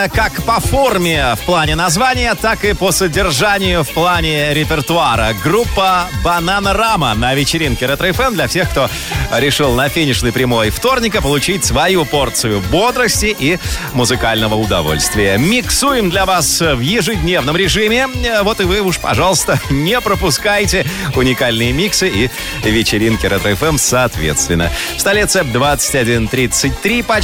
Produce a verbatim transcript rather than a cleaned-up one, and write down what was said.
Как по форме в плане названия, так и по содержанию в плане репертуара. Группа Бананарама на вечеринке Ретро эф эм для всех, кто решил на финишной прямой вторника получить свою порцию бодрости и музыкального удовольствия. Миксуем для вас в ежедневном режиме. Вот и вы уж, пожалуйста, не пропускайте уникальные миксы и вечеринки Ретро эф эм соответственно. В столице двадцать один тридцать три.